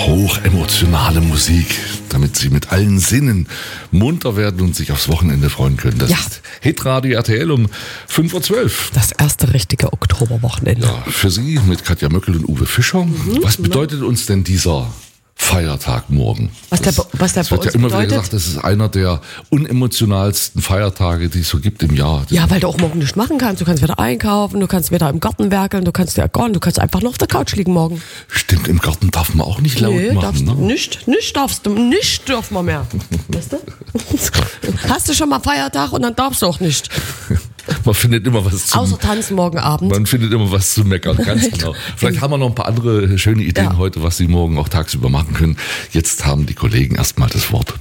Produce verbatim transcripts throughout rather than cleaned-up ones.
hochemotionale Musik, damit Sie mit allen Sinnen munter werden und sich aufs Wochenende freuen können. Das Ja. ist Hitradio R T L um fünf Uhr zwölf. Das erste richtige Oktoberwochenende. Ja, für Sie mit Katja Möckel und Uwe Fischer. Mhm. Was bedeutet uns denn dieser Feiertag morgen? Was der, Das- was der Es bei wird ja uns immer bedeutet? wieder gesagt, das ist einer der unemotionalsten Feiertage, die es so gibt im Jahr. Ja, weil du auch morgen nichts machen kannst. Du kannst wieder einkaufen, du kannst wieder im Garten werkeln, du kannst ja gar nicht, du kannst einfach nur auf der Couch liegen morgen. Stimmt, im Garten darf man auch nicht laut Nee, machen. darfst Ne? du nicht, nicht darfst du, nicht dürfen wir mehr. Weißt du? Hast du schon mal Feiertag und dann darfst du auch nicht. Man findet immer was zu Außer tanzen morgen Abend. Man findet immer was zu meckern, ganz genau. Vielleicht haben wir noch ein paar andere schöne Ideen Ja. heute, was Sie morgen auch tagsüber machen können. Jetzt haben die Kollegen erstmal das Wort.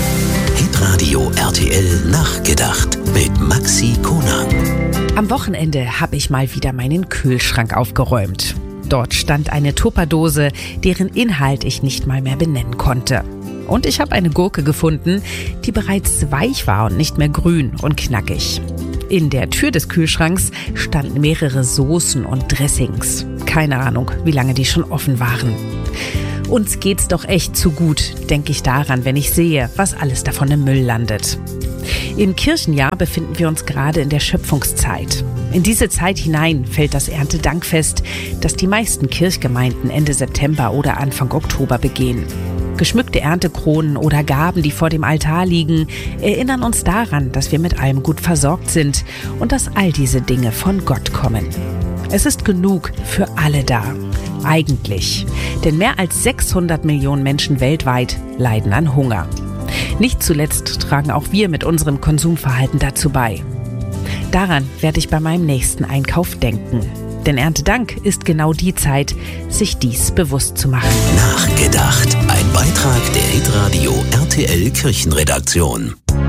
Hitradio R T L Nachgedacht mit Maxi Konang. Am Wochenende habe ich mal wieder meinen Kühlschrank aufgeräumt. Dort stand eine Tupperdose, deren Inhalt ich nicht mal mehr benennen konnte. Und ich habe eine Gurke gefunden, die bereits weich war und nicht mehr grün und knackig. In der Tür des Kühlschranks standen mehrere Soßen und Dressings. Keine Ahnung, wie lange die schon offen waren. Uns geht's doch echt zu gut, denke ich daran, wenn ich sehe, was alles davon im Müll landet. Im Kirchenjahr befinden wir uns gerade in der Schöpfungszeit. In diese Zeit hinein fällt das Erntedankfest, das die meisten Kirchgemeinden Ende September oder Anfang Oktober begehen. Geschmückte Erntekronen oder Gaben, die vor dem Altar liegen, erinnern uns daran, dass wir mit allem gut versorgt sind und dass all diese Dinge von Gott kommen. Es ist genug für alle da. Eigentlich. Denn mehr als sechshundert Millionen Menschen weltweit leiden an Hunger. Nicht zuletzt tragen auch wir mit unserem Konsumverhalten dazu bei. Daran werde ich bei meinem nächsten Einkauf denken. Denn Erntedank ist genau die Zeit, sich dies bewusst zu machen. Nachgedacht. Ein Beitrag der Hitradio R T L Kirchenredaktion.